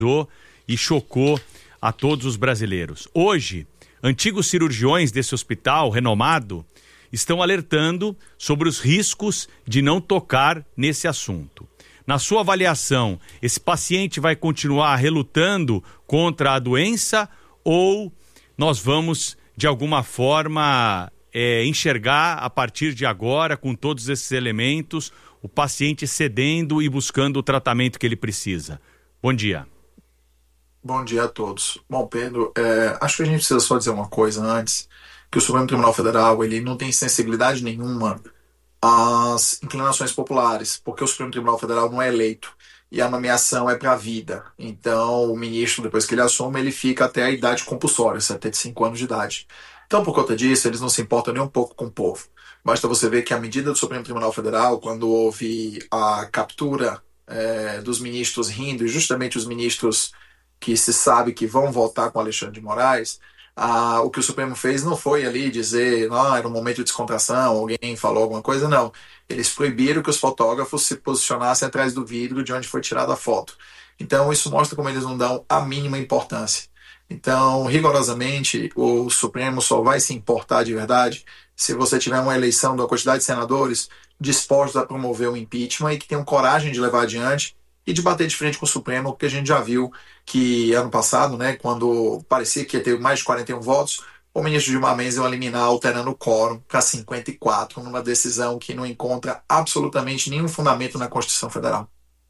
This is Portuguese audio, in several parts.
e chocou a todos os brasileiros. Hoje, antigos cirurgiões desse hospital renomado estão alertando sobre os riscos de não tocar nesse assunto. Na sua avaliação, esse paciente vai continuar relutando contra a doença ou nós vamos, de alguma forma, enxergar a partir de agora, com todos esses elementos, o paciente cedendo e buscando o tratamento que ele precisa? Bom dia. Bom dia a todos. Bom, Pedro, acho que a gente precisa só dizer uma coisa antes, que o Supremo Tribunal Federal ele não tem sensibilidade nenhuma às inclinações populares, porque o Supremo Tribunal Federal não é eleito e a nomeação é para a vida. Então, o ministro, depois que ele assume, ele fica até a idade compulsória, 75 anos de idade. Então, por conta disso, eles não se importam nem um pouco com o povo. Basta você ver que a medida do Supremo Tribunal Federal, quando houve a captura dos ministros rindo, e justamente os ministros que se sabe que vão votar com Alexandre de Moraes, o que o Supremo fez não foi ali dizer, não, era um momento de descontração, alguém falou alguma coisa, não. Eles proibiram que os fotógrafos se posicionassem atrás do vidro de onde foi tirada a foto. Então, isso mostra como eles não dão a mínima importância. Então, rigorosamente, o Supremo só vai se importar de verdade se você tiver uma eleição de uma quantidade de senadores dispostos a promover o impeachment e que tenham coragem de levar adiante e de bater de frente com o Supremo, porque a gente já viu que ano passado, né, quando parecia que ia ter mais de 41 votos, o ministro Gilmar Mendes ia eliminar alterando o quórum para 54, numa decisão que não encontra absolutamente nenhum fundamento na Constituição Federal.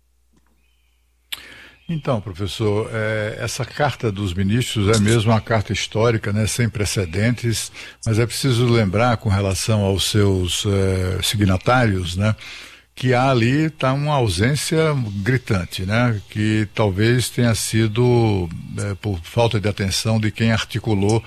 Então, professor, essa carta dos ministros é mesmo uma carta histórica, né, sem precedentes, mas é preciso lembrar com relação aos seus signatários, né, que há ali uma ausência gritante, né, que talvez tenha sido por falta de atenção de quem articulou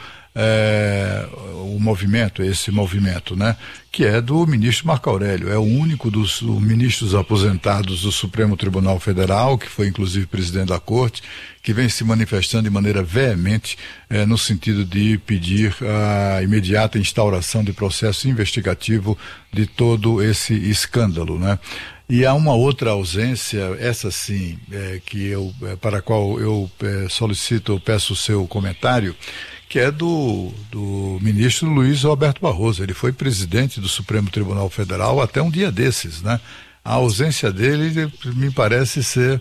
esse movimento, né, que é do ministro Marco Aurélio. É o único dos ministros aposentados do Supremo Tribunal Federal, que foi inclusive presidente da Corte, que vem se manifestando de maneira veemente no sentido de pedir a imediata instauração de processo investigativo de todo esse escândalo, né? E há uma outra ausência, essa sim, para a qual eu peço o seu comentário, que é do ministro Luiz Roberto Barroso. Ele foi presidente do Supremo Tribunal Federal até um dia desses, né? A ausência dele me parece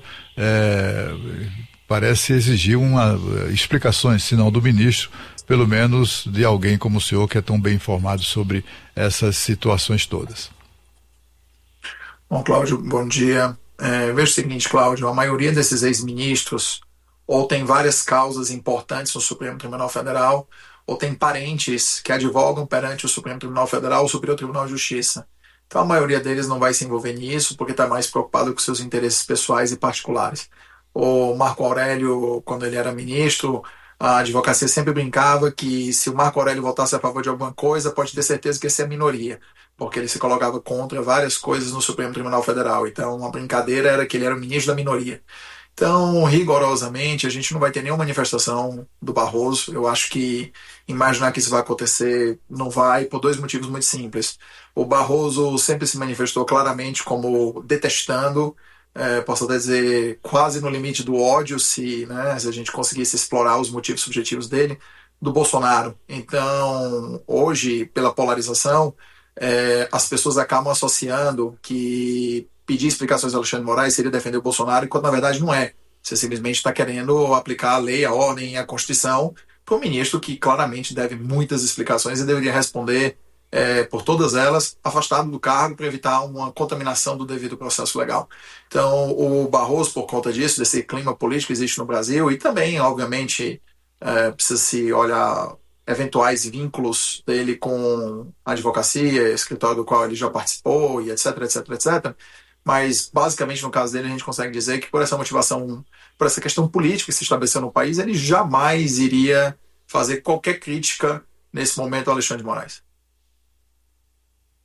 parece exigir explicações, se não do ministro, pelo menos de alguém como o senhor, que é tão bem informado sobre essas situações todas. Bom, Cláudio, bom dia. Veja o seguinte, Cláudio, a maioria desses ex-ministros ou tem várias causas importantes no Supremo Tribunal Federal, ou tem parentes que advogam perante o Supremo Tribunal Federal ou o Superior Tribunal de Justiça. Então a maioria deles não vai se envolver nisso porque está mais preocupado com seus interesses pessoais e particulares. O Marco Aurélio, quando ele era ministro, a advocacia sempre brincava que se o Marco Aurélio votasse a favor de alguma coisa, pode ter certeza que ia ser a minoria, porque ele se colocava contra várias coisas no Supremo Tribunal Federal. Então uma brincadeira era que ele era o ministro da minoria. Então, rigorosamente, a gente não vai ter nenhuma manifestação do Barroso. Eu acho que imaginar que isso vai acontecer não vai, por dois motivos muito simples. O Barroso sempre se manifestou claramente como detestando, posso até dizer, quase no limite do ódio, se a gente conseguisse explorar os motivos subjetivos dele, do Bolsonaro. Então, hoje, pela polarização, as pessoas acabam associando que pedir explicações ao Alexandre de Moraes seria defender o Bolsonaro, enquanto na verdade não é. Você simplesmente está querendo aplicar a lei, a ordem e a Constituição para um ministro que claramente deve muitas explicações e deveria responder por todas elas, afastado do cargo para evitar uma contaminação do devido processo legal. Então, o Barroso, por conta disso, desse clima político que existe no Brasil, e também, obviamente, precisa se olhar eventuais vínculos dele com a advocacia, escritório do qual ele já participou, e etc, etc, etc. Mas, basicamente, no caso dele, a gente consegue dizer que por essa motivação, por essa questão política que se estabeleceu no país, ele jamais iria fazer qualquer crítica nesse momento ao Alexandre de Moraes.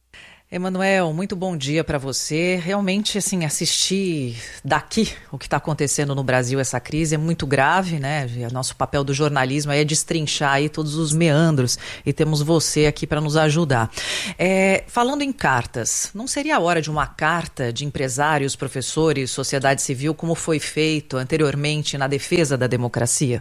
Emanuel, muito bom dia para você. Realmente, assim, assistir daqui o que está acontecendo no Brasil, essa crise é muito grave, né? O nosso papel do jornalismo é destrinchar aí todos os meandros e temos você aqui para nos ajudar. Falando em cartas, não seria a hora de uma carta de empresários, professores, sociedade civil, como foi feito anteriormente na defesa da democracia?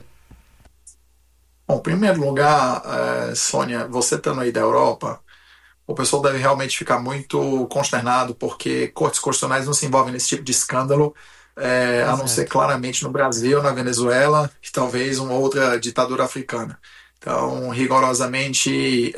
Bom, em primeiro lugar, Sônia, você estando aí da Europa, o pessoal deve realmente ficar muito consternado, porque cortes constitucionais não se envolvem nesse tipo de escândalo, a não ser claramente no Brasil, na Venezuela e talvez uma outra ditadura africana. Então, rigorosamente,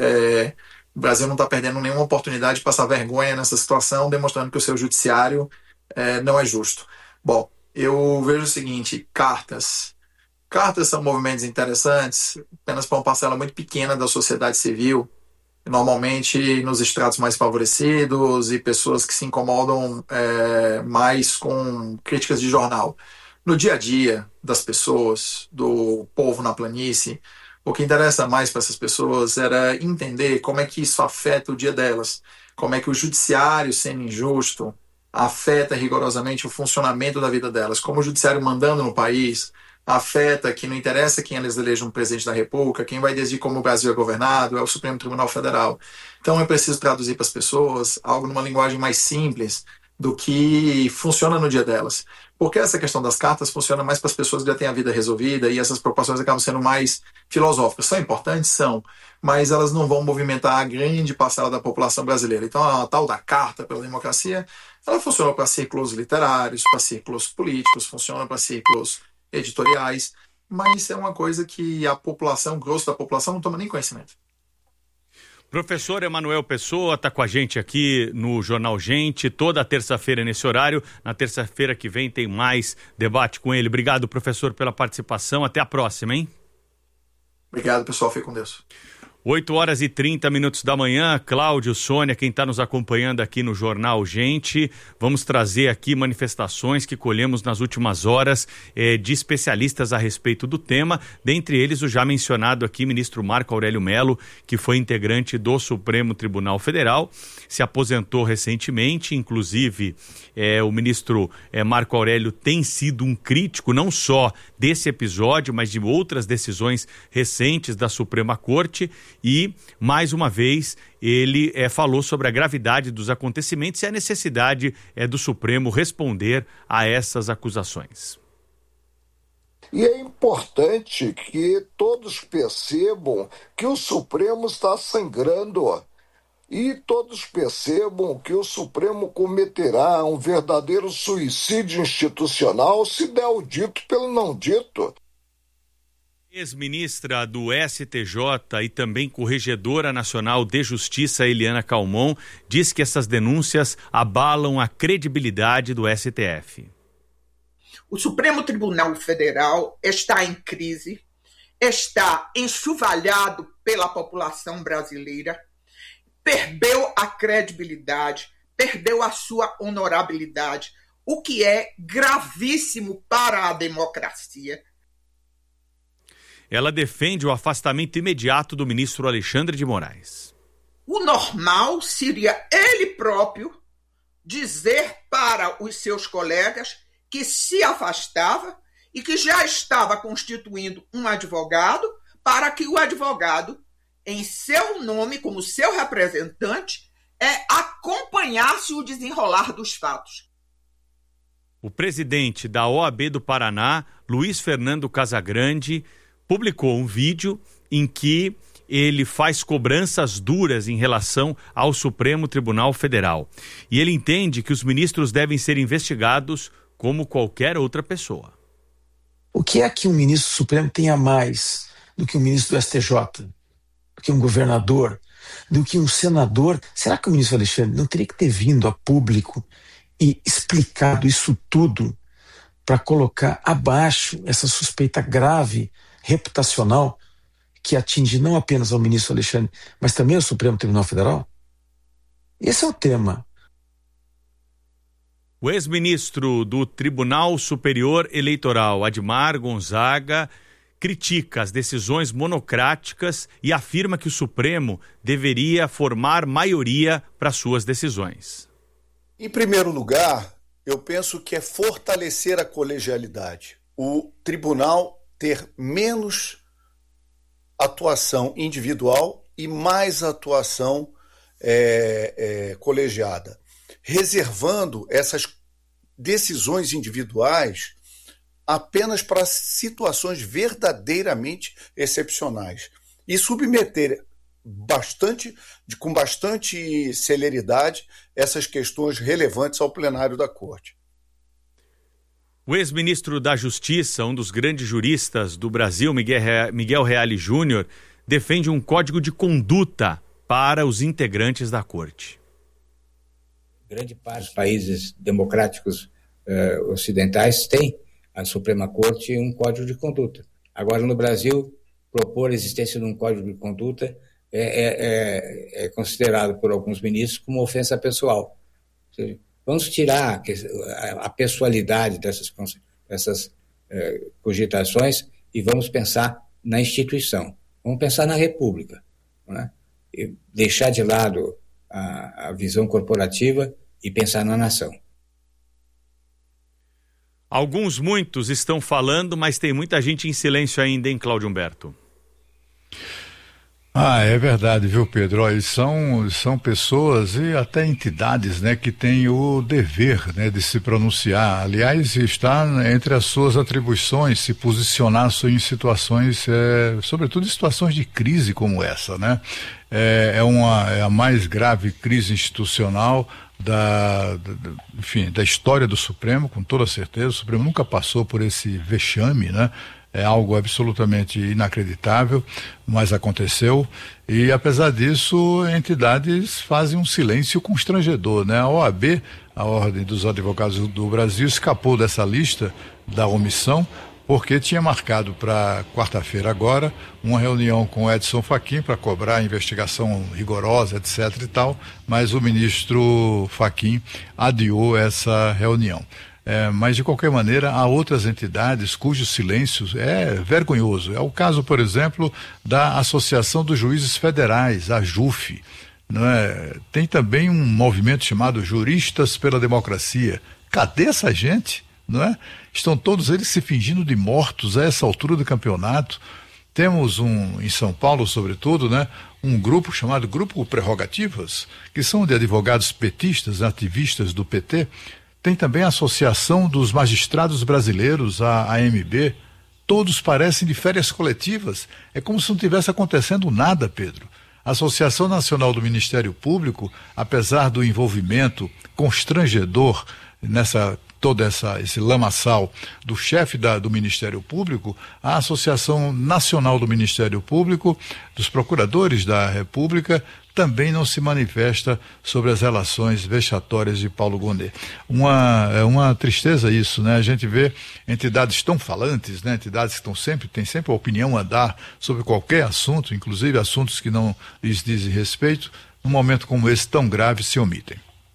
o Brasil não está perdendo nenhuma oportunidade de passar vergonha nessa situação, demonstrando que o seu judiciário não é justo. Bom, eu vejo o seguinte, cartas são movimentos interessantes apenas para uma parcela muito pequena da sociedade civil, normalmente nos estratos mais favorecidos e pessoas que se incomodam mais com críticas de jornal. No dia a dia das pessoas, do povo na planície, o que interessa mais para essas pessoas era entender como é que isso afeta o dia delas, como é que o judiciário, sendo injusto, afeta rigorosamente o funcionamento da vida delas, como o judiciário mandando no país afeta que não interessa quem eles elejam um presidente da República, quem vai decidir como o Brasil é governado é o Supremo Tribunal Federal. Então é preciso traduzir para as pessoas algo numa linguagem mais simples do que funciona no dia delas. Porque essa questão das cartas funciona mais para as pessoas que já têm a vida resolvida e essas preocupações acabam sendo mais filosóficas. São importantes? São, mas elas não vão movimentar a grande parcela da população brasileira. Então a tal da Carta pela Democracia, ela funciona para círculos literários, para círculos políticos, funciona para círculos editoriais, mas é uma coisa que a população, o grosso da população, não toma nem conhecimento. Professor Emanuel Pessoa está com a gente aqui no Jornal Gente, toda terça-feira nesse horário. Na terça-feira que vem tem mais debate com ele. Obrigado, professor, pela participação. Até a próxima, hein? Obrigado, pessoal. Fique com Deus. 8h30 da manhã, Cláudio, Sônia, quem está nos acompanhando aqui no Jornal Gente, vamos trazer aqui manifestações que colhemos nas últimas horas de especialistas a respeito do tema, dentre eles o já mencionado aqui ministro Marco Aurélio Mello, que foi integrante do Supremo Tribunal Federal, se aposentou recentemente, inclusive o ministro Marco Aurélio tem sido um crítico não só desse episódio, mas de outras decisões recentes da Suprema Corte. E, mais uma vez, ele falou sobre a gravidade dos acontecimentos e a necessidade do Supremo responder a essas acusações. E é importante que todos percebam que o Supremo está sangrando e todos percebam que o Supremo cometerá um verdadeiro suicídio institucional se der o dito pelo não dito. Ex-ministra do STJ e também Corregedora Nacional de Justiça, Eliana Calmon, diz que essas denúncias abalam a credibilidade do STF. O Supremo Tribunal Federal está em crise, está enxovalhado pela população brasileira, perdeu a credibilidade, perdeu a sua honorabilidade, o que é gravíssimo para a democracia. Ela defende o afastamento imediato do ministro Alexandre de Moraes. O normal seria ele próprio dizer para os seus colegas que se afastava e que já estava constituindo um advogado para que o advogado, em seu nome, como seu representante, acompanhasse o desenrolar dos fatos. O presidente da OAB do Paraná, Luiz Fernando Casagrande, publicou um vídeo em que ele faz cobranças duras em relação ao Supremo Tribunal Federal. E ele entende que os ministros devem ser investigados como qualquer outra pessoa. O que é que um ministro supremo tem a mais do que um ministro do STJ, do que um governador, do que um senador? Será que o ministro Alexandre não teria que ter vindo a público e explicado isso tudo para colocar abaixo essa suspeita grave reputacional que atinge não apenas ao ministro Alexandre, mas também ao Supremo Tribunal Federal? Esse é o tema. O ex-ministro do Tribunal Superior Eleitoral, Admar Gonzaga, critica as decisões monocráticas e afirma que o Supremo deveria formar maioria para suas decisões. Em primeiro lugar, eu penso que é fortalecer a colegialidade. O tribunal ter menos atuação individual e mais atuação colegiada, reservando essas decisões individuais apenas para situações verdadeiramente excepcionais e submeter com bastante celeridade essas questões relevantes ao plenário da Corte. O ex-ministro da Justiça, um dos grandes juristas do Brasil, Miguel Reale Júnior, defende um código de conduta para os integrantes da Corte. Grande parte dos países democráticos ocidentais tem a Suprema Corte um código de conduta. Agora, no Brasil, propor a existência de um código de conduta é considerado por alguns ministros como ofensa pessoal. Ou seja, vamos tirar a pessoalidade dessas cogitações e vamos pensar na instituição. Vamos pensar na República, não é? E deixar de lado a visão corporativa e pensar na nação. Muitos estão falando, mas tem muita gente em silêncio ainda, hein, Cláudio Humberto? É verdade, viu, Pedro? Olha, são pessoas e até entidades, né, que têm o dever, né, de se pronunciar. Aliás, está entre as suas atribuições se posicionar em situações, sobretudo em situações de crise como essa, né? É a mais grave crise institucional da história do Supremo, com toda certeza. O Supremo nunca passou por esse vexame, né? É algo absolutamente inacreditável, mas aconteceu. E, apesar disso, entidades fazem um silêncio constrangedor, né? A OAB, a Ordem dos Advogados do Brasil, escapou dessa lista da omissão, porque tinha marcado para quarta-feira agora uma reunião com Edson Fachin para cobrar a investigação rigorosa, etc. e tal, mas o ministro Fachin adiou essa reunião. Mas, de qualquer maneira, há outras entidades cujos silêncios é vergonhoso. É o caso, por exemplo, da Associação dos Juízes Federais, a JUF. Não é? Tem também um movimento chamado Juristas pela Democracia. Cadê essa gente? Não é? Estão todos eles se fingindo de mortos a essa altura do campeonato. Temos em São Paulo, sobretudo, né, um grupo chamado Grupo Prerrogativas, que são de advogados petistas, ativistas do PT. Tem também a Associação dos Magistrados Brasileiros, a AMB. Todos parecem de férias coletivas. É como se não tivesse acontecendo nada, Pedro. A Associação Nacional do Ministério Público, apesar do envolvimento constrangedor esse lamaçal do chefe do Ministério Público, a Associação Nacional do Ministério Público, dos Procuradores da República, também não se manifesta sobre as relações vexatórias de Paulo Gonet. É uma tristeza isso, né? A gente vê entidades tão falantes, né? Entidades que têm sempre a opinião a dar sobre qualquer assunto, inclusive assuntos que não lhes dizem respeito, num momento como esse tão grave, se omitem.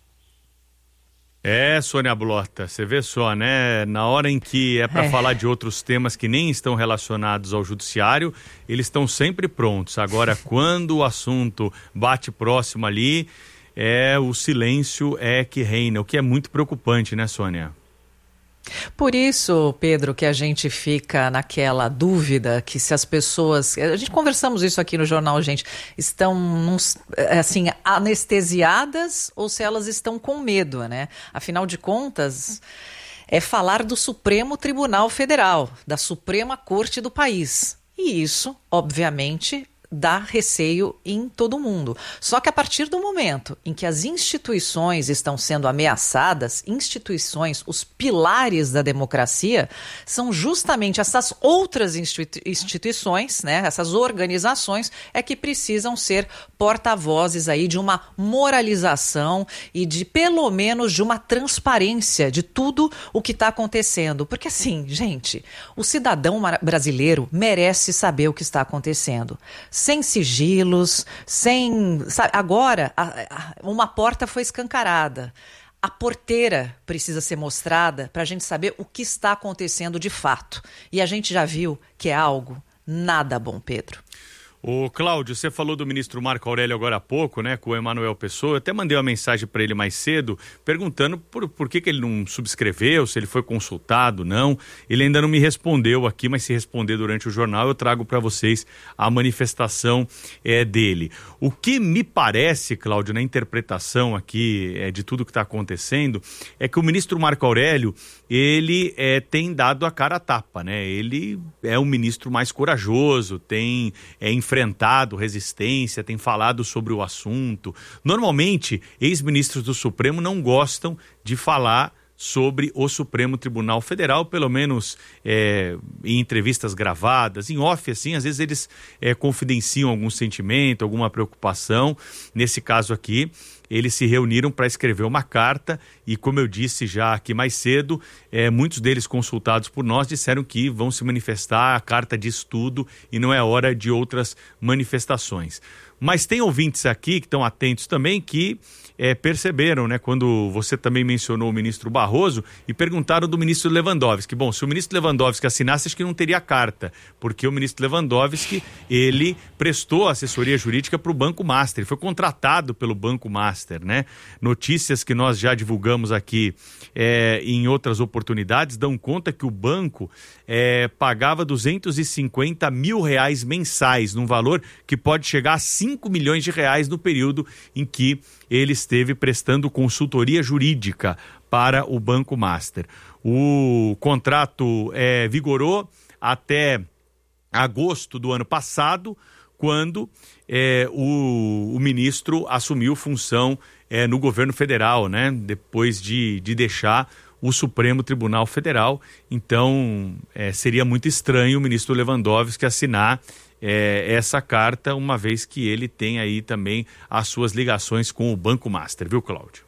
Sônia Blota, você vê só, né? Na hora em que é para falar de outros temas que nem estão relacionados ao judiciário, eles estão sempre prontos. Agora, quando o assunto bate próximo ali, o silêncio que reina, o que é muito preocupante, né, Sônia? Por isso, Pedro, que a gente fica naquela dúvida que se as pessoas... A gente conversamos isso aqui no jornal, gente. Estão, assim, anestesiadas ou se elas estão com medo, né? Afinal de contas, é falar do Supremo Tribunal Federal, da Suprema Corte do país. E isso, obviamente, dá receio em todo mundo. Só que a partir do momento em que as instituições estão sendo ameaçadas, os pilares da democracia, são justamente essas outras instituições, né, essas organizações, que precisam ser porta-vozes aí de uma moralização e de, pelo menos, de uma transparência de tudo o que está acontecendo. Porque assim, gente, o cidadão brasileiro merece saber o que está acontecendo. Sem sigilos, sabe, agora uma porta foi escancarada. a porteira precisa ser mostrada para a gente saber o que está acontecendo de fato. E a gente já viu que é algo nada bom, Pedro. Ô Cláudio, você falou do ministro Marco Aurélio agora há pouco, né, com o Emanuel Pessoa. Eu até mandei uma mensagem para ele mais cedo, perguntando por que ele não subscreveu, se ele foi consultado, não. Ele ainda não me respondeu aqui, mas se responder durante o jornal, eu trago para vocês a manifestação dele. O que me parece, Cláudio, na interpretação aqui de tudo que está acontecendo, é que o ministro Marco Aurélio, ele tem dado a cara a tapa, né? Ele é um ministro mais corajoso, tem enfrentado resistência, tem falado sobre o assunto. Normalmente, ex-ministros do Supremo não gostam de falar sobre o Supremo Tribunal Federal, pelo menos em entrevistas gravadas, em off, assim, às vezes eles confidenciam algum sentimento, alguma preocupação. Nesse caso aqui, eles se reuniram para escrever uma carta e, como eu disse já aqui mais cedo, muitos deles consultados por nós disseram que vão se manifestar, a carta de estudo e não é hora de outras manifestações. Mas tem ouvintes aqui que estão atentos também que perceberam, né, quando você também mencionou o ministro Barroso e perguntaram do ministro Lewandowski. Bom, se o ministro Lewandowski assinasse, acho que não teria carta, porque o ministro Lewandowski, ele prestou assessoria jurídica para o Banco Master, ele foi contratado pelo Banco Master, né? Notícias que nós já divulgamos aqui em outras oportunidades dão conta que o banco pagava R$250 mil mensais, num valor que pode chegar a 5 milhões de reais no período em que ele esteve prestando consultoria jurídica para o Banco Master. O contrato vigorou até agosto do ano passado, quando o ministro assumiu função no governo federal, né? Depois de deixar o Supremo Tribunal Federal. Então, seria muito estranho o ministro Lewandowski assinar essa carta, uma vez que ele tem aí também as suas ligações com o Banco Master, viu, Cláudio?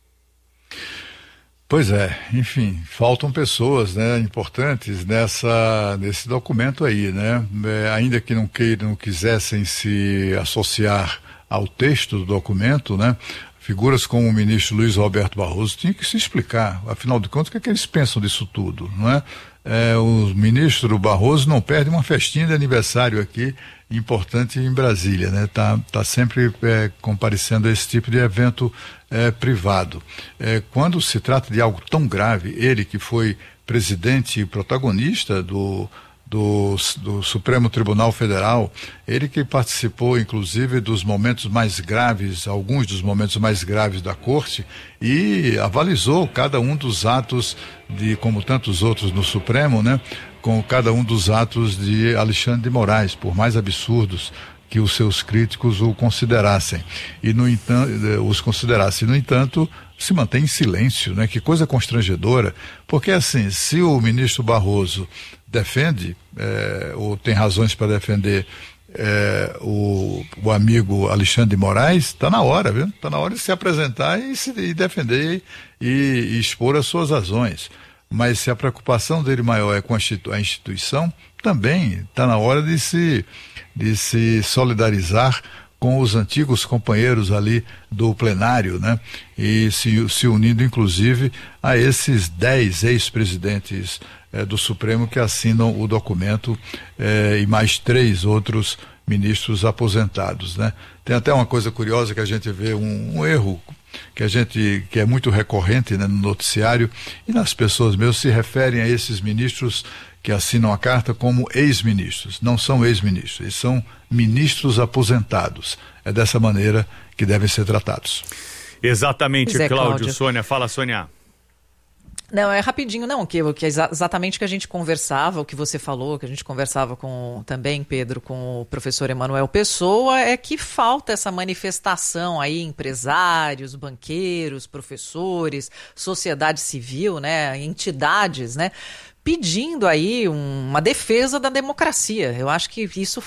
Pois é, enfim, faltam pessoas, né, importantes nesse documento aí, né? Ainda que não quisessem se associar ao texto do documento, né? Figuras como o ministro Luiz Roberto Barroso tinham que se explicar, afinal de contas, o que é que eles pensam disso tudo, não é? O ministro Barroso não perde uma festinha de aniversário aqui, importante em Brasília, né? Tá sempre comparecendo a esse tipo de evento privado. Quando se trata de algo tão grave, ele que foi presidente e protagonista do Supremo Tribunal Federal, ele que participou inclusive dos momentos mais graves, alguns dos momentos mais graves da Corte, e avalizou cada um dos atos como tantos outros no Supremo, né, com cada um dos atos de Alexandre de Moraes, por mais absurdos que os seus críticos o considerassem. No entanto, se mantém em silêncio, né? Que coisa constrangedora, porque assim, se o ministro Barroso defende, ou tem razões para defender o amigo Alexandre de Moraes, está na hora, viu? Está na hora de se apresentar e defender e expor as suas razões. Mas se a preocupação dele maior é com a instituição, também está na hora de se solidarizar com os antigos companheiros ali do plenário, né? E se unindo inclusive a esses 10 ex-presidentes do Supremo que assinam o documento, e mais 3 outros ministros aposentados, né? Tem até uma coisa curiosa que a gente vê, um erro que é muito recorrente, né, no noticiário, e nas pessoas mesmo se referem a esses ministros que assinam a carta como ex-ministros. Não são ex-ministros, eles são ministros aposentados. É dessa maneira que devem ser tratados. Exatamente, Cláudio. Sônia, fala, Sônia. Não, é rapidinho, não, que é exatamente o que a gente conversava, o que você falou, que a gente conversava também, Pedro, com o professor Emanuel Pessoa, é que falta essa manifestação aí, empresários, banqueiros, professores, sociedade civil, né, entidades, né, pedindo aí uma defesa da democracia. Eu acho que isso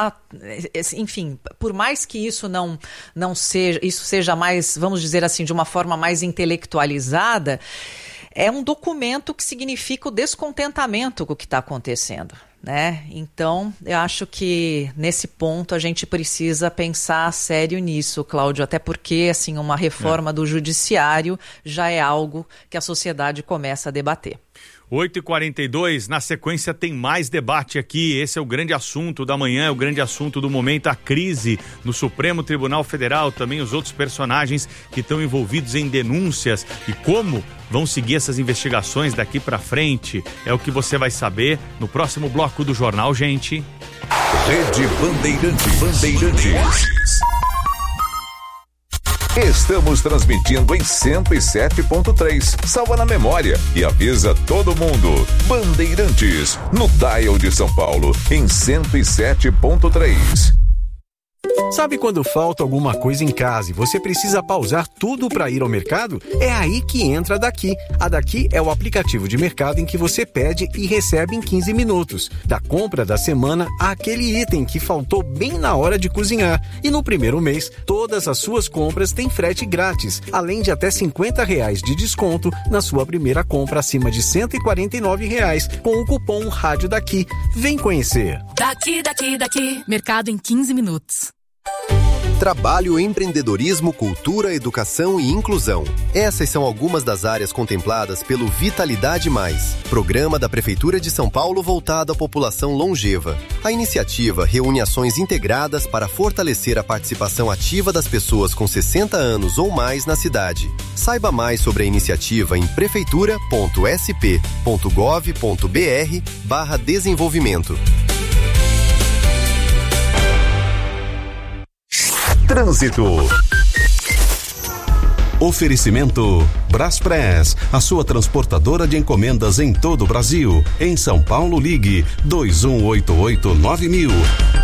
enfim, por mais que isso não seja, isso seja mais, vamos dizer assim, de uma forma mais intelectualizada, é um documento que significa o descontentamento com o que está acontecendo, né? Então, eu acho que nesse ponto a gente precisa pensar sério nisso, Cláudio, até porque assim, uma reforma do judiciário já é algo que a sociedade começa a debater. 8h42, na sequência tem mais debate aqui. Esse é o grande assunto da manhã, é o grande assunto do momento, a crise no Supremo Tribunal Federal, também os outros personagens que estão envolvidos em denúncias e como vão seguir essas investigações daqui para frente. É o que você vai saber no próximo bloco do Jornal Gente. Rede Bandeirantes. Estamos transmitindo em 107.3. Salva na memória e avisa todo mundo. Bandeirantes, no dial de São Paulo, em 107.3. Sabe quando falta alguma coisa em casa e você precisa pausar tudo para ir ao mercado? É aí que entra a Daqui. A Daqui é o aplicativo de mercado em que você pede e recebe em 15 minutos. Da compra da semana àquele item que faltou bem na hora de cozinhar. E no primeiro mês, todas as suas compras têm frete grátis, além de até R$50 de desconto na sua primeira compra acima de R$149 com o cupom Rádio Daqui. Vem conhecer. Daqui. Mercado em 15 minutos. Trabalho, empreendedorismo, cultura, educação e inclusão. Essas são algumas das áreas contempladas pelo Vitalidade Mais, programa da Prefeitura de São Paulo voltado à população longeva. A iniciativa reúne ações integradas para fortalecer a participação ativa das pessoas com 60 anos ou mais na cidade. Saiba mais sobre a iniciativa em prefeitura.sp.gov.br/desenvolvimento. Trânsito. Oferecimento Braspress, a sua transportadora de encomendas em todo o Brasil. Em São Paulo, ligue 2188-9000.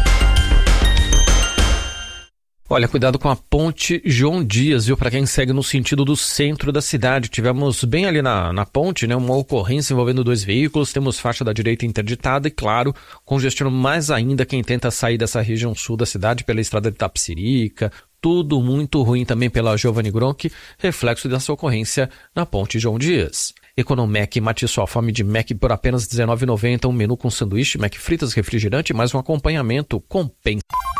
Olha, cuidado com a ponte João Dias, viu? Para quem segue no sentido do centro da cidade. Tivemos bem ali na ponte, né? Uma ocorrência envolvendo 2 veículos. Temos faixa da direita interditada e, claro, congestionando mais ainda quem tenta sair dessa região sul da cidade pela estrada de Tapsirica. Tudo muito ruim também pela Giovanni Gronchi, reflexo dessa ocorrência na ponte João Dias. Economec, mate sua fome de Mac por apenas R$19,90. Um menu com sanduíche, Mac fritas, refrigerante e mais um acompanhamento. Compensa.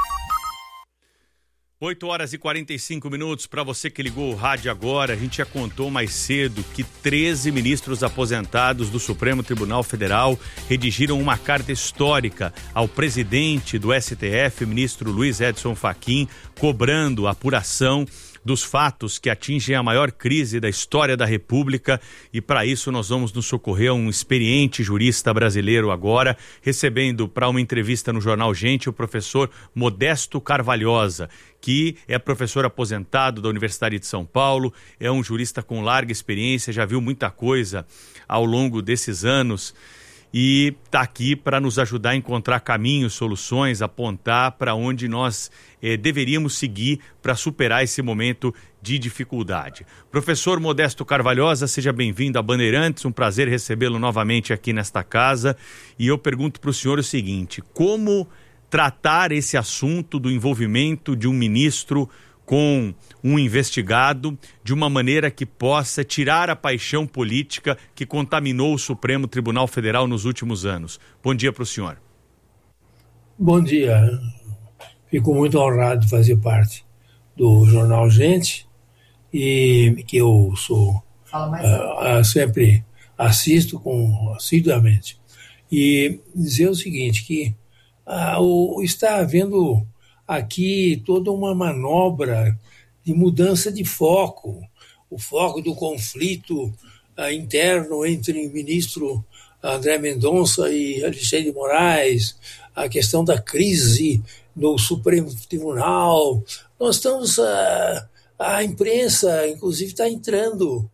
8h45, para você que ligou o rádio agora, a gente já contou mais cedo que 13 ministros aposentados do Supremo Tribunal Federal redigiram uma carta histórica ao presidente do STF, ministro Luiz Edson Fachin, cobrando a apuração dos fatos que atingem a maior crise da história da República, e para isso nós vamos nos socorrer a um experiente jurista brasileiro agora, recebendo para uma entrevista no Jornal Gente o professor Modesto Carvalhosa, que é professor aposentado da Universidade de São Paulo, é um jurista com larga experiência, já viu muita coisa ao longo desses anos e está aqui para nos ajudar a encontrar caminhos, soluções, apontar para onde nós deveríamos seguir para superar esse momento de dificuldade. Professor Modesto Carvalhosa, seja bem-vindo a Bandeirantes, um prazer recebê-lo novamente aqui nesta casa. E eu pergunto para o senhor o seguinte: como tratar esse assunto do envolvimento de um ministro com um investigado de uma maneira que possa tirar a paixão política que contaminou o Supremo Tribunal Federal nos últimos anos? Bom dia para o senhor. Bom dia. Fico muito honrado de fazer parte do Jornal Gente, e que eu sou sempre assisto assiduamente. E dizer o seguinte, que está havendo aqui toda uma manobra de mudança de foco, o foco do conflito interno entre o ministro André Mendonça e Alexandre de Moraes, a questão da crise no Supremo Tribunal. Nós estamos, a imprensa, inclusive, está entrando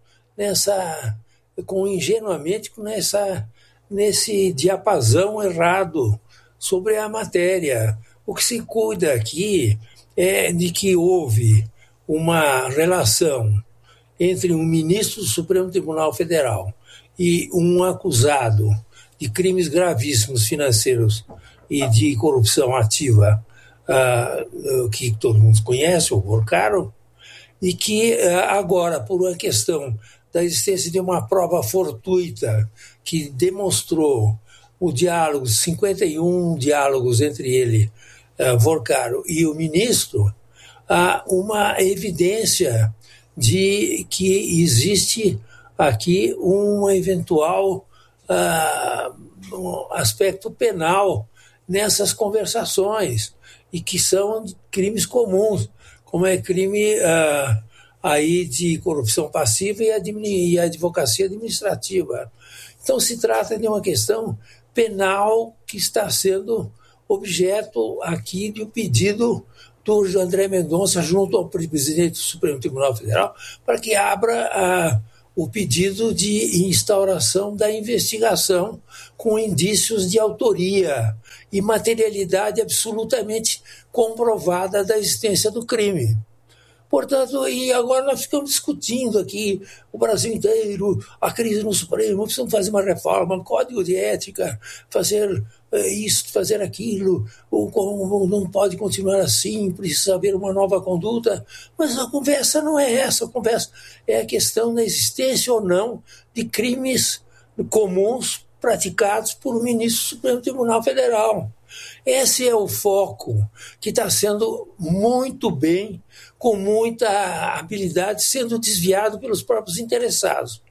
ingenuamente nesse diapasão errado sobre a matéria. O que se cuida aqui é de que houve uma relação entre um ministro do Supremo Tribunal Federal e um acusado de crimes gravíssimos financeiros e de corrupção ativa, que todo mundo conhece, o Porcaro, e que agora, por uma questão da existência de uma prova fortuita que demonstrou o diálogo, 51 diálogos entre ele, Vorcaro, e o ministro, há uma evidência de que existe aqui um eventual aspecto penal nessas conversações, e que são crimes comuns, como é crime aí de corrupção passiva e advocacia administrativa. Então se trata de uma questão penal que está sendo objeto aqui de um pedido do André Mendonça junto ao presidente do Supremo Tribunal Federal para que abra o pedido de instauração da investigação com indícios de autoria e materialidade absolutamente comprovada da existência do crime. Portanto, e agora nós ficamos discutindo aqui, o Brasil inteiro, a crise no Supremo, precisamos fazer uma reforma, um código de ética, fazer isso, fazer aquilo, não pode continuar assim, precisa haver uma nova conduta. Mas a conversa não é essa, a conversa é a questão da existência ou não de crimes comuns praticados por um ministro do Supremo Tribunal Federal. Esse é o foco que está sendo muito bem, com muita habilidade, sendo desviado pelos próprios interessados.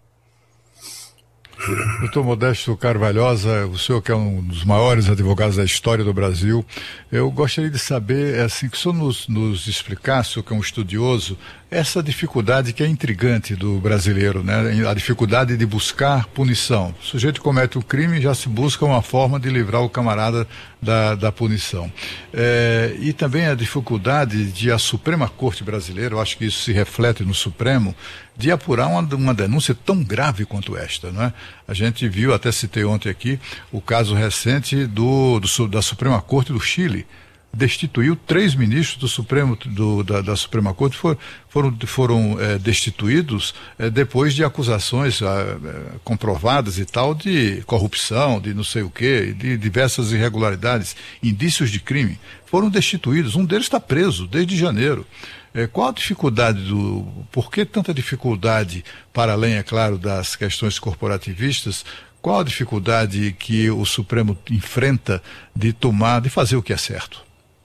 Doutor Modesto Carvalhosa, o senhor que é um dos maiores advogados da história do Brasil, eu gostaria de saber, assim, que o senhor nos explicasse, o que é um estudioso, essa dificuldade que é intrigante do brasileiro, né? A dificuldade de buscar punição. O sujeito comete o crime e já se busca uma forma de livrar o camarada da punição. E também a dificuldade de a Suprema Corte brasileira, eu acho que isso se reflete no Supremo, de apurar uma denúncia tão grave quanto esta, não é? A gente viu, até citei ontem aqui, o caso recente da Suprema Corte do Chile. Destituiu 3 ministros do Supremo, da Suprema Corte, foram destituídos depois de acusações comprovadas e tal, de corrupção, de não sei o quê, de diversas irregularidades, indícios de crime. Foram destituídos, um deles está preso desde janeiro. Qual a dificuldade por que tanta dificuldade, para além, é claro, das questões corporativistas, qual a dificuldade que o Supremo enfrenta de fazer o que é certo?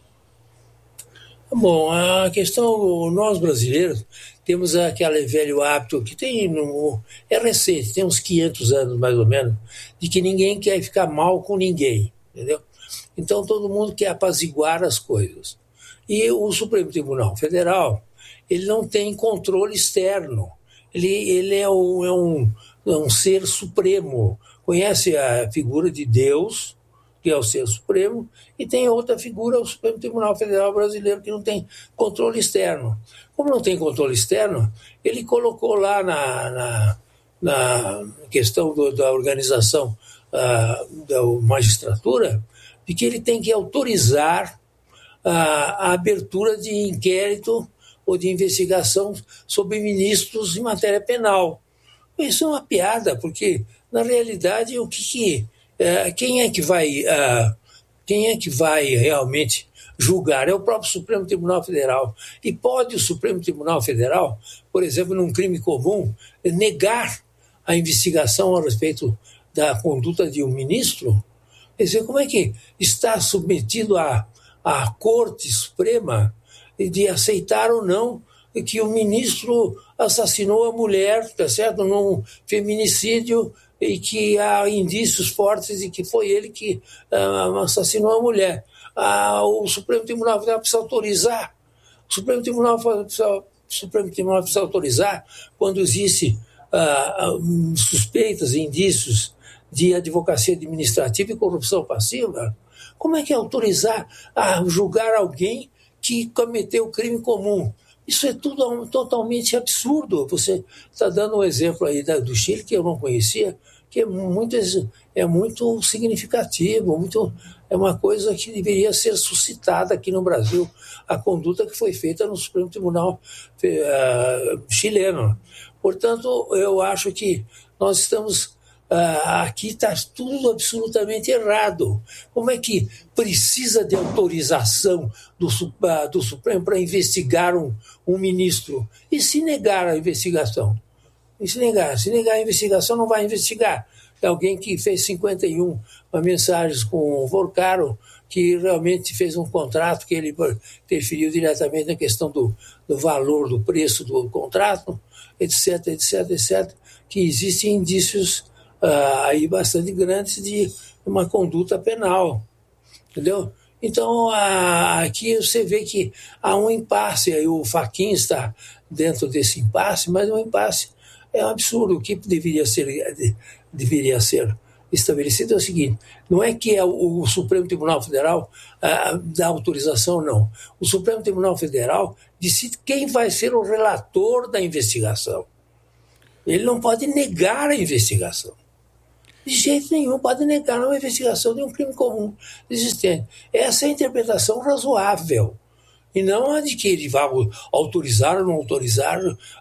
Bom, a questão, nós brasileiros temos aquele velho hábito que é recente, tem uns 500 anos mais ou menos, de que ninguém quer ficar mal com ninguém, entendeu? Então todo mundo quer apaziguar as coisas. E o Supremo Tribunal Federal, ele não tem controle externo, ele é um ser supremo, conhece a figura de Deus, que é o ser supremo, e tem outra figura, o Supremo Tribunal Federal brasileiro, que não tem controle externo. Como não tem controle externo, ele colocou lá na questão da organização da magistratura, de que ele tem que autorizar a abertura de inquérito ou de investigação sobre ministros em matéria penal. Isso é uma piada, porque, na realidade, quem é que vai realmente julgar? É o próprio Supremo Tribunal Federal. E pode o Supremo Tribunal Federal, por exemplo, num crime comum, negar a investigação a respeito da conduta de um ministro? Quer dizer, como é que está submetido à Corte Suprema de aceitar ou não que o ministro assassinou a mulher, tá certo, num feminicídio, e que há indícios fortes de que foi ele que assassinou a mulher. O Supremo Tribunal Federal precisa autorizar. O Supremo Tribunal precisa autorizar quando existe suspeitas e indícios de advocacia administrativa e corrupção passiva. Como é que é autorizar a julgar alguém que cometeu crime comum? Isso é tudo totalmente absurdo. Você está dando um exemplo aí do Chile, que eu não conhecia, que é muito significativo, é uma coisa que deveria ser suscitada aqui no Brasil, a conduta que foi feita no Supremo Tribunal chileno. Portanto, eu acho que nós estamos... aqui está tudo absolutamente errado. Como é que precisa de autorização do Supremo para investigar um ministro? E se negar a investigação? E se negar a investigação, não vai investigar. É alguém que fez 51 mensagens com o Vorcaro, que realmente fez um contrato que ele interferiu diretamente na questão do valor, do preço do contrato, etc, que existem indícios aí bastante grandes de uma conduta penal, entendeu? Então, aqui você vê que há um impasse, aí o Fachin está dentro desse impasse, mas o impasse é um absurdo. O que deveria ser estabelecido é o seguinte: não é que o Supremo Tribunal Federal dá autorização, não. O Supremo Tribunal Federal decide quem vai ser o relator da investigação. Ele não pode negar a investigação. De jeito nenhum pode negar uma investigação de um crime comum existente. Essa é a interpretação razoável. E não a de que ele vai autorizar ou não autorizar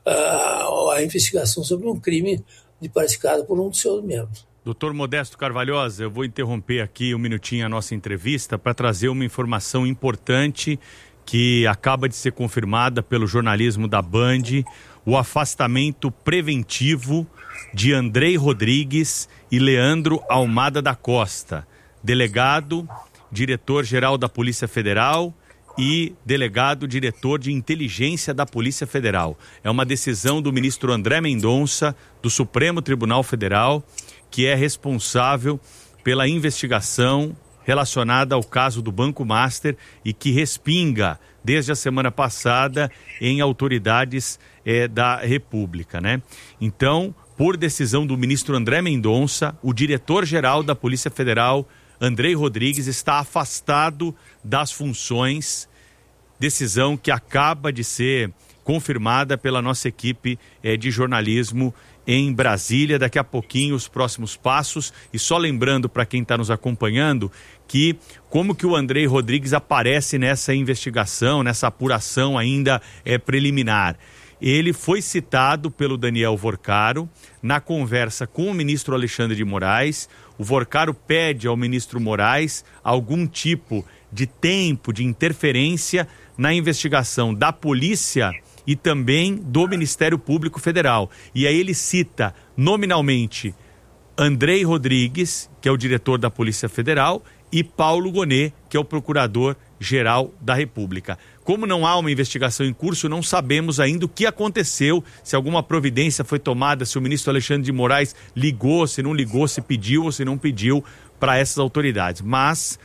a investigação sobre um crime praticado por um dos seus membros. Doutor Modesto Carvalhosa, eu vou interromper aqui um minutinho a nossa entrevista para trazer uma informação importante que acaba de ser confirmada pelo jornalismo da Band: o afastamento preventivo de Andrei Rodrigues e Leandro Almada da Costa, delegado, diretor-geral da Polícia Federal e delegado-diretor de inteligência da Polícia Federal. É uma decisão do ministro André Mendonça, do Supremo Tribunal Federal, que é responsável pela investigação relacionada ao caso do Banco Master e que respinga desde a semana passada em autoridades da República, né? Então, por decisão do ministro André Mendonça, o diretor-geral da Polícia Federal, Andrei Rodrigues, está afastado das funções, decisão que acaba de ser confirmada pela nossa equipe de jornalismo em Brasília. Daqui a pouquinho os próximos passos. E só lembrando para quem está nos acompanhando que como que o Andrei Rodrigues aparece nessa investigação, nessa apuração ainda preliminar. Ele foi citado pelo Daniel Vorcaro na conversa com o ministro Alexandre de Moraes. O Vorcaro pede ao ministro Moraes algum tipo de tempo, de interferência na investigação da polícia e também do Ministério Público Federal. E aí ele cita nominalmente Andrei Rodrigues, que é o diretor da Polícia Federal, e Paulo Gonet, que é o procurador-geral da República. Como não há uma investigação em curso, não sabemos ainda o que aconteceu, se alguma providência foi tomada, se o ministro Alexandre de Moraes ligou, se não ligou, se pediu ou se não pediu para essas autoridades. Mas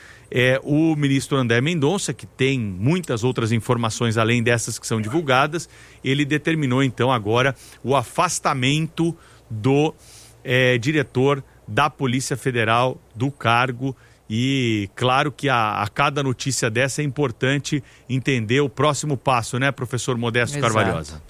o ministro André Mendonça, que tem muitas outras informações além dessas que são divulgadas, ele determinou então agora o afastamento do diretor da Polícia Federal do cargo. E claro que a cada notícia dessa é importante entender o próximo passo, né, professor Modesto Carvalhosa?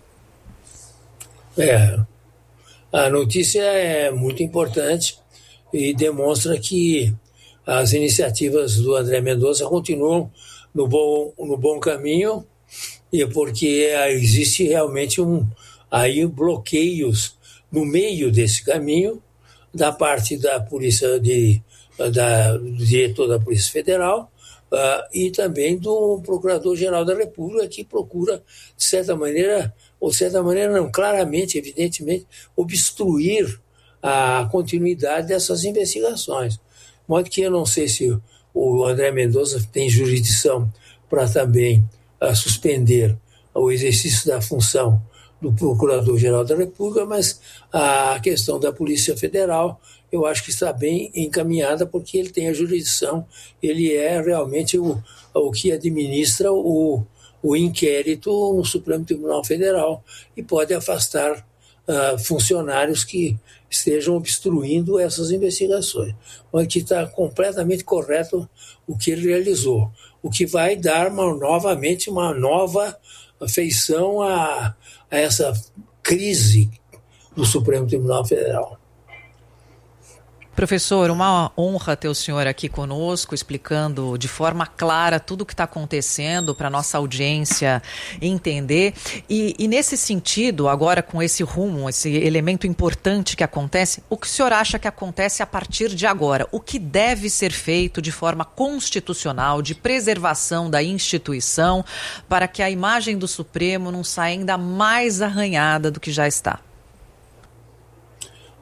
A notícia é muito importante e demonstra que as iniciativas do André Mendonça continuam no bom caminho, e porque existe realmente bloqueios no meio desse caminho da parte da polícia do diretor da Polícia Federal e também do Procurador-Geral da República, que procura, de certa maneira não, claramente, evidentemente, obstruir a continuidade dessas investigações. De modo que eu não sei se o André Mendonça tem jurisdição para também suspender o exercício da função do Procurador-Geral da República, mas a questão da Polícia Federal eu acho que está bem encaminhada, porque ele tem a jurisdição, ele é realmente o que administra o inquérito no Supremo Tribunal Federal e pode afastar funcionários que estejam obstruindo essas investigações. Mas que está completamente correto o que ele realizou, o que vai dar novamente uma nova feição a essa crise do Supremo Tribunal Federal. Professor, uma honra ter o senhor aqui conosco, explicando de forma clara tudo o que está acontecendo para a nossa audiência entender. E nesse sentido, agora com esse rumo, esse elemento importante que acontece, o que o senhor acha que acontece a partir de agora? O que deve ser feito de forma constitucional, de preservação da instituição, para que a imagem do Supremo não saia ainda mais arranhada do que já está?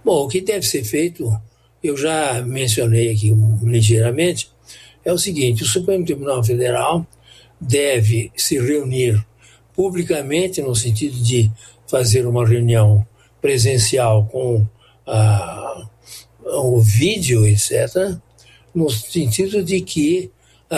Bom, o que deve ser feito, eu já mencionei aqui ligeiramente, é o seguinte: o Supremo Tribunal Federal deve se reunir publicamente, no sentido de fazer uma reunião presencial com o vídeo, etc., no sentido de que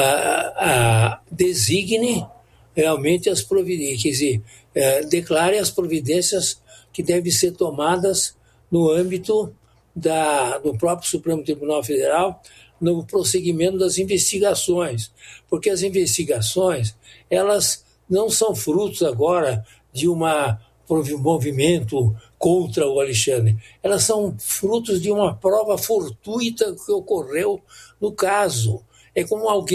designe realmente as providências, quer dizer, declare as providências que devem ser tomadas no âmbito do próprio Supremo Tribunal Federal, no prosseguimento das investigações, porque as investigações, elas não são frutos agora de um movimento contra o Alexandre, elas são frutos de uma prova fortuita que ocorreu no caso. É como alguém